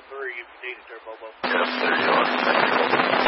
3 if you need it there, Bobo. Yes, there you are.